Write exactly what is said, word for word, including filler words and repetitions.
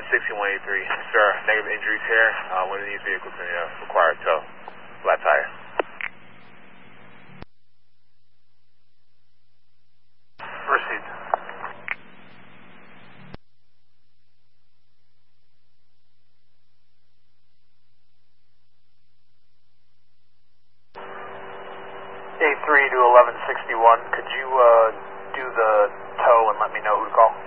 eleven sixty-one eighty-three. Sir, negative injuries here. Uh, one of these vehicles may uh, require a tow. Flat tire. Received. A three to eleven sixty-one, could you uh, do the tow and let me know who to call?